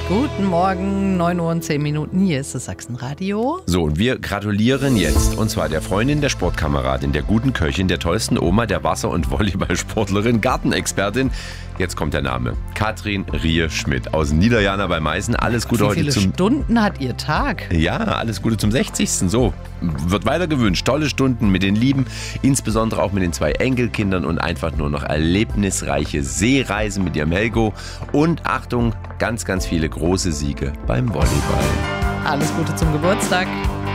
Guten Morgen, 9 Uhr und 10 Minuten. Hier ist das Sachsenradio. So, und wir gratulieren jetzt. Und zwar der Freundin, der Sportkameradin, der guten Köchin, der tollsten Oma, der Wasser- und Volleyballsportlerin, Gartenexpertin. Jetzt kommt der Name. Katrin Rie-Schmidt aus Niederjana bei Meißen. Alles Gute heute Wie viele Stunden hat Ihr Tag? Ja, alles Gute zum 60. So, wird weiter gewünscht. Tolle Stunden mit den Lieben, insbesondere auch mit den 2 Enkelkindern und einfach nur noch erlebnisreiche Seereisen mit ihrem Helgo. Und Achtung, ganz, ganz viele große Siege beim Volleyball. Alles Gute zum Geburtstag.